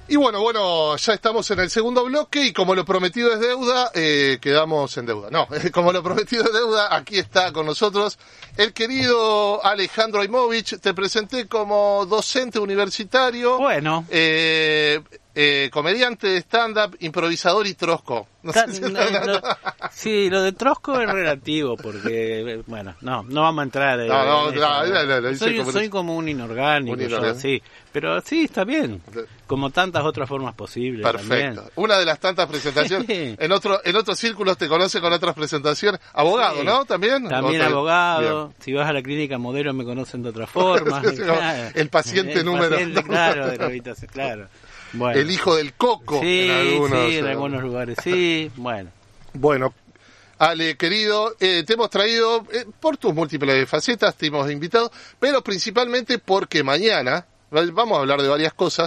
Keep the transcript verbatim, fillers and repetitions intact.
Y bueno, bueno, ya estamos en el segundo bloque y como lo prometido es deuda, eh, quedamos en deuda. No, como lo prometido es deuda, aquí está con nosotros el querido Alejandro Aimovich. Te presenté como docente universitario. Bueno. Eh, eh, comediante de stand-up, improvisador y trosco. No Ta- sé si- no, no, sí, lo de trosco es relativo porque, bueno, no, no vamos a entrar. en- No, no, en no, eso. no, no, no, soy, dice como- soy como un inorgánico, Un yo, inorgánico. sí, pero sí, está bien, como tantas otras formas posibles. Perfecto. También. Una de las tantas presentaciones. Sí. En otro, en otros círculos te conoce con otras presentaciones. Abogado, Sí. ¿no? También. También ¿O está- abogado, Bien. si vas a la clínica Modelo me conocen de otra forma. Sí, sí, claro. el paciente El número- paciente, claro, de la habitación, claro. Bueno. El hijo del coco. Sí, en algunos, sí, en eh. algunos lugares, sí, bueno. Bueno, Ale, querido, eh, te hemos traído, eh, por tus múltiples facetas, te hemos invitado, pero principalmente porque mañana, vamos a hablar de varias cosas,